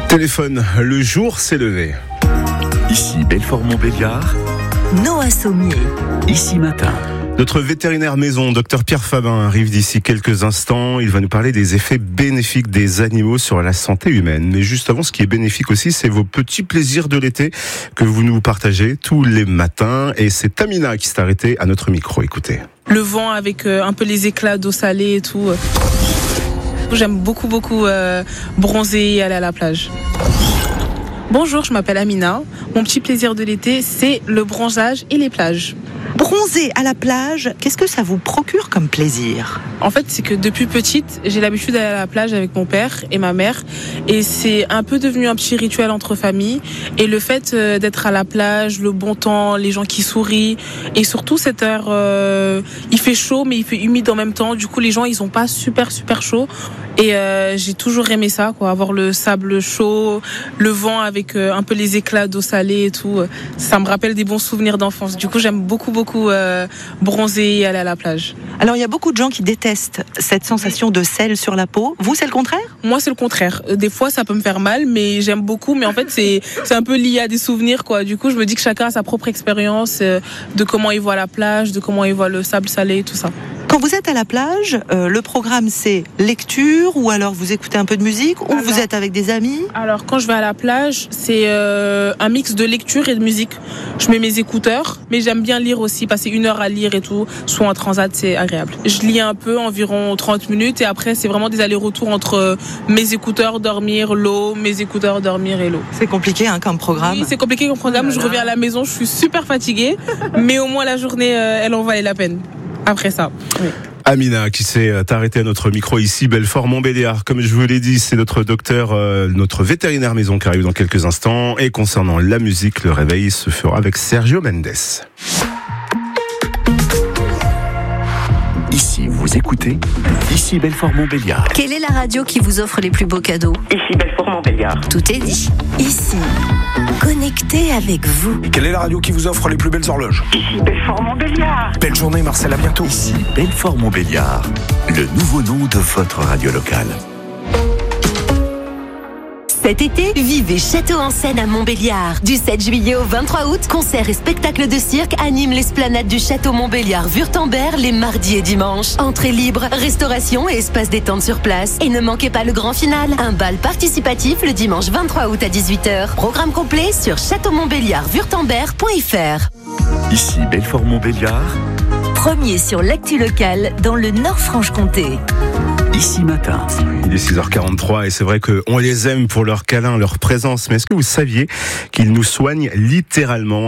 Téléphone, le jour s'est levé. Ici Belfort-Montbéliard. Noah Sommier. Ici Matin. Notre vétérinaire maison, Dr Pierre Fabin, arrive d'ici quelques instants. Il va nous parler des effets bénéfiques des animaux sur la santé humaine. Mais juste avant, ce qui est bénéfique aussi, c'est vos petits plaisirs de l'été que vous nous partagez tous les matins. Et c'est Amina qui s'est arrêtée à notre micro. Écoutez. Le vent avec un peu les éclats d'eau salée et tout. J'aime beaucoup bronzer et aller à la plage. Bonjour, je m'appelle Amina. Mon petit plaisir de l'été, c'est le bronzage et les plages. Bronzer à la plage, qu'est-ce que ça vous procure comme plaisir ? En fait, c'est que depuis petite, j'ai l'habitude d'aller à la plage avec mon père et ma mère. Et c'est un peu devenu un petit rituel entre familles. Et le fait d'être à la plage, le bon temps, les gens qui sourient. Et surtout, cette heure, il fait chaud, mais il fait humide en même temps. Du coup, les gens, ils sont pas super chaud. Et j'ai toujours aimé ça, quoi. Avoir le sable chaud, le vent avec un peu les éclats d'eau salée et tout. Ça me rappelle des bons souvenirs d'enfance. Du coup, j'aime beaucoup bronzer et aller à la plage. Alors, il y a beaucoup de gens qui détestent cette sensation de sel sur la peau. Vous, c'est le contraire ? Moi, c'est le contraire. Des fois, ça peut me faire mal, mais j'aime beaucoup. Mais en fait, c'est un peu lié à des souvenirs, quoi. Du coup, je me dis que chacun a sa propre expérience de comment il voit la plage, de comment il voit le sable salé, tout ça. Quand vous êtes à la plage, le programme c'est lecture ou alors vous écoutez un peu de musique ou vous êtes avec des amis ? Alors quand je vais à la plage, c'est un mix de lecture et de musique. Je mets mes écouteurs, mais j'aime bien lire aussi, passer 1 heure à lire et tout, soit en transat, c'est agréable. Je lis un peu, environ 30 minutes et après c'est vraiment des allers-retours entre mes écouteurs, dormir, l'eau, mes écouteurs, dormir et l'eau. C'est compliqué comme programme. Oui, c'est compliqué comme programme, je reviens à la maison, je suis super fatiguée, mais au moins la journée, elle en valait la peine. Après ça, oui. Amina qui s'est arrêtée à notre micro ici, Belfort-Montbéliard. Comme je vous l'ai dit, c'est notre docteur, notre vétérinaire maison qui arrive dans quelques instants. Et concernant la musique, le réveil se fera avec Sergio Mendes. Ici, vous écoutez. Ici Belfort-Montbéliard. Quelle est la radio qui vous offre les plus beaux cadeaux ? Ici Belfort-Montbéliard. Tout est dit. Ici, connecté avec vous. Quelle est la radio qui vous offre les plus belles horloges ? Ici Belfort-Montbéliard. Belle journée Marcel, à bientôt. Ici Belfort-Montbéliard. Le nouveau nom de votre radio locale. Cet été, vivez Château en Seine à Montbéliard. Du 7 juillet au 23 août, concerts et spectacles de cirque animent l'esplanade du Château Montbéliard-Württemberg les mardis et dimanches. Entrée libre, restauration et espace détente sur place. Et ne manquez pas le grand final, un bal participatif le dimanche 23 août à 18h. Programme complet sur châteaumontbéliard-württemberg.fr. Ici Belfort-Montbéliard. Premier sur l'actu locale dans le Nord-Franche-Comté. Ici Matin. Il est 6h43 et c'est vrai qu'on les aime pour leur câlin, leur présence. Mais est-ce que vous saviez qu'ils nous soignent littéralement ?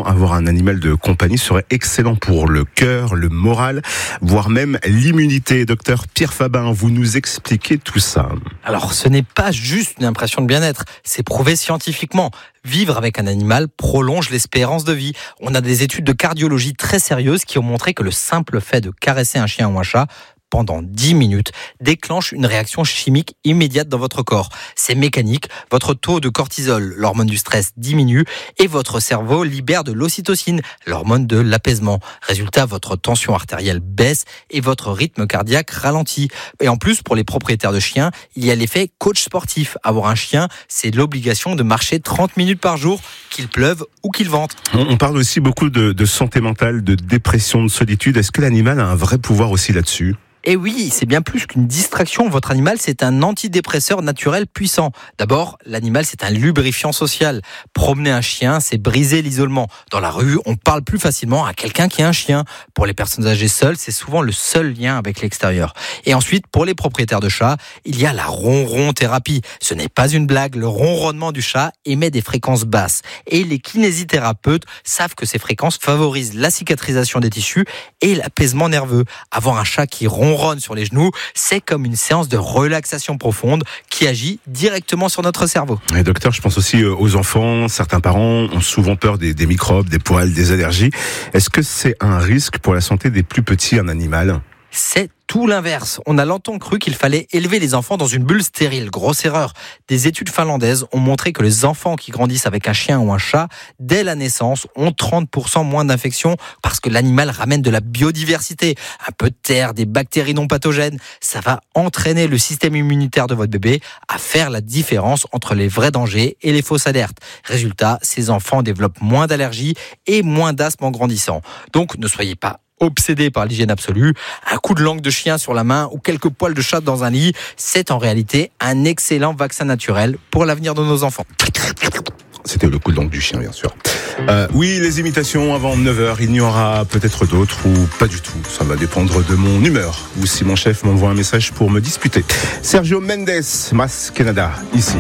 Avoir un animal de compagnie serait excellent pour le cœur, le moral, voire même l'immunité. Docteur Pierre Fabin, vous nous expliquez tout ça. Alors, ce n'est pas juste une impression de bien-être, c'est prouvé scientifiquement. Vivre avec un animal prolonge l'espérance de vie. On a des études de cardiologie très sérieuses qui ont montré que le simple fait de caresser un chien ou un chat pendant 10 minutes, déclenche une réaction chimique immédiate dans votre corps. C'est mécanique, votre taux de cortisol, l'hormone du stress, diminue et votre cerveau libère de l'ocytocine, l'hormone de l'apaisement. Résultat, votre tension artérielle baisse et votre rythme cardiaque ralentit. Et en plus, pour les propriétaires de chiens, il y a l'effet coach sportif. Avoir un chien, c'est l'obligation de marcher 30 minutes par jour, qu'il pleuve ou qu'il vente. On parle aussi beaucoup de santé mentale, de dépression, de solitude. Est-ce que l'animal a un vrai pouvoir aussi là-dessus ? Et oui, c'est bien plus qu'une distraction. Votre animal, c'est un antidépresseur naturel puissant. D'abord, l'animal, c'est un lubrifiant social. Promener un chien, c'est briser l'isolement. Dans la rue, on parle plus facilement à quelqu'un qui a un chien. Pour les personnes âgées seules, c'est souvent le seul lien avec l'extérieur. Et ensuite, pour les propriétaires de chats, il y a la ronron-thérapie. Ce n'est pas une blague. Le ronronnement du chat émet des fréquences basses. Et les kinésithérapeutes savent que ces fréquences favorisent la cicatrisation des tissus et l'apaisement nerveux. Avoir un chat qui ronronne sur les genoux, c'est comme une séance de relaxation profonde qui agit directement sur notre cerveau. Et docteur, je pense aussi aux enfants. Certains parents ont souvent peur des microbes, des poils, des allergies. Est-ce que c'est un risque pour la santé des plus petits, un animal ? C'est tout l'inverse. On a longtemps cru qu'il fallait élever les enfants dans une bulle stérile. Grosse erreur. Des études finlandaises ont montré que les enfants qui grandissent avec un chien ou un chat, dès la naissance, ont 30% moins d'infections parce que l'animal ramène de la biodiversité. Un peu de terre, des bactéries non pathogènes. Ça va entraîner le système immunitaire de votre bébé à faire la différence entre les vrais dangers et les fausses alertes. Résultat, ces enfants développent moins d'allergies et moins d'asthme en grandissant. Donc, ne soyez pas obsédé par l'hygiène absolue. Un coup de langue de chien sur la main ou quelques poils de chat dans un lit, c'est en réalité un excellent vaccin naturel pour l'avenir de nos enfants. C'était le coup de langue du chien, bien sûr. Oui, les imitations avant 9h, il y en aura peut-être d'autres ou pas du tout. Ça va dépendre de mon humeur ou si mon chef m'envoie un message pour me disputer. Sergio Mendes, Mas Canada, ici.